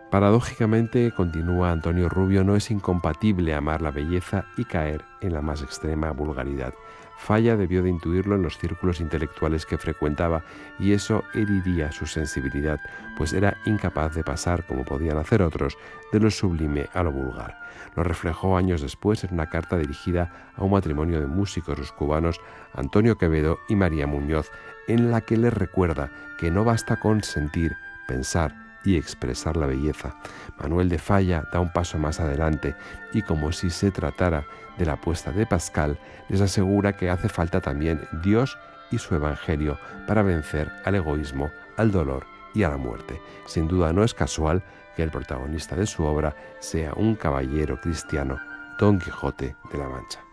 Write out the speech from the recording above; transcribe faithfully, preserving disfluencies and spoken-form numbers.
Paradójicamente, continúa Antonio Rubio, no es incompatible amar la belleza y caer en la más extrema vulgaridad. Falla debió de intuirlo en los círculos intelectuales que frecuentaba y eso heriría su sensibilidad, pues era incapaz de pasar, como podían hacer otros, de lo sublime a lo vulgar. Lo reflejó años después en una carta dirigida a un matrimonio de músicos, los cubanos Antonio Quevedo y María Muñoz, en la que les recuerda que no basta con sentir, pensar y expresar la belleza. Manuel de Falla da un paso más adelante y, como si se tratara de la apuesta de Pascal, les asegura que hace falta también Dios y su Evangelio para vencer al egoísmo, al dolor y a la muerte. Sin duda no es casual que el protagonista de su obra sea un caballero cristiano, Don Quijote de la Mancha.